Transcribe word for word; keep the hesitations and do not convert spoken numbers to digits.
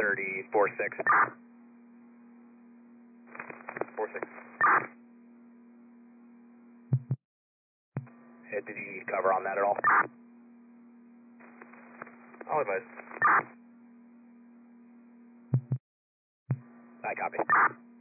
thirty, four six. four six. Hey, did you need cover on that at all? I'll advise. I copy.